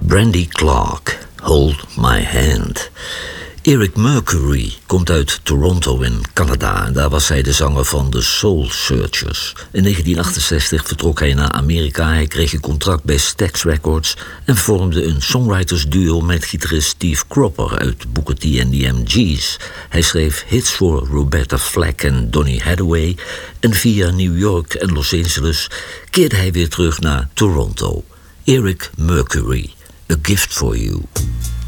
Brandy Clark, Hold My Hand. Eric Mercury komt uit Toronto in Canada en daar was hij de zanger van de Soul Searchers. In 1968 vertrok hij naar Amerika, hij kreeg een contract bij Stax Records en vormde een songwritersduo met gitarist Steve Cropper uit Booker T en the MG's. Hij schreef hits voor Roberta Flack en Donny Hathaway en via New York en Los Angeles keerde hij weer terug naar Toronto. Eric Mercury, A Gift for You.